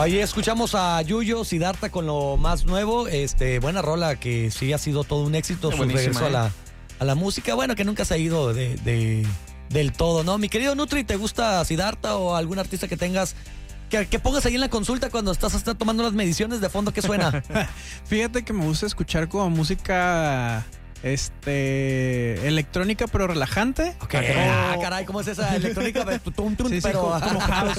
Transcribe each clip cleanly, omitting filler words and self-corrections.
Oye, escuchamos a Yuyo Siddhartha con lo más nuevo. Buena rola que sí ha sido todo un éxito. Su regreso a la música. Bueno, que nunca se ha ido del todo, ¿no? Mi querido Nutri, ¿te gusta Siddhartha o algún artista que tengas que pongas ahí en la consulta cuando estás hasta tomando las mediciones de fondo? ¿Qué suena? Fíjate que me gusta escuchar como música electrónica pero relajante. Okay. Caray, ¿cómo es esa electrónica? Sí, pero como house.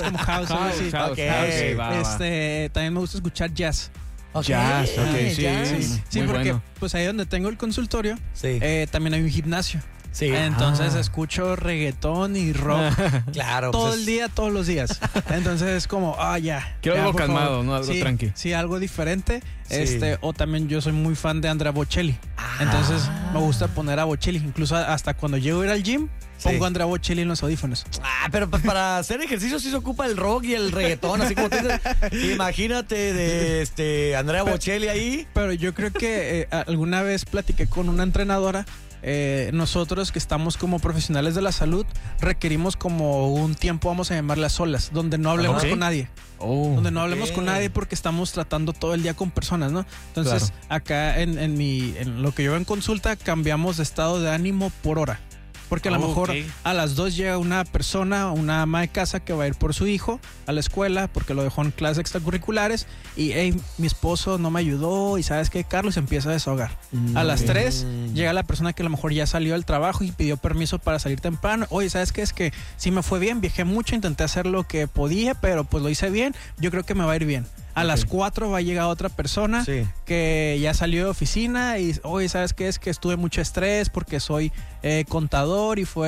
También me gusta escuchar jazz. Okay. Jazz, Sí, porque bueno, pues ahí donde tengo el consultorio, también hay un gimnasio. Sí. Entonces escucho reggaetón y rock. Claro. Todo el día, todos los días. Entonces es como, ya. Quiero ya, algo calmado, ¿no? Algo tranqui. Sí, algo diferente. Sí. O también yo soy muy fan de Andrea Bocelli. Entonces me gusta poner a Bocelli. Incluso hasta cuando llego a ir al gym, pongo a Andrea Bocelli en los audífonos. Pero pues para hacer ejercicio sí se ocupa el rock y el reggaetón, así como tú dices. Imagínate de Andrea Bocelli ahí. Pero yo creo que alguna vez platiqué con una entrenadora. Nosotros que estamos como profesionales de la salud requerimos como un tiempo, vamos a llamarle a solas, donde no hablemos con nadie. Donde no hablemos con nadie porque estamos tratando todo el día con personas, ¿no? Entonces acá en lo que yo veo en consulta cambiamos de estado de ánimo por hora. Porque a lo mejor a las 2 llega una persona, una ama de casa que va a ir por su hijo a la escuela porque lo dejó en clases extracurriculares y mi esposo no me ayudó y ¿sabes qué, Carlos? Empieza a desahogar. A las 3 llega la persona que a lo mejor ya salió del trabajo y pidió permiso para salir temprano. Oye, ¿sabes qué? Es que sí me fue bien, viajé mucho, intenté hacer lo que podía, pero pues lo hice bien, yo creo que me va a ir bien. A las 4 va a llegar otra persona que ya salió de oficina y, oye, ¿sabes qué? Es que estuve mucho estrés porque soy contador y fue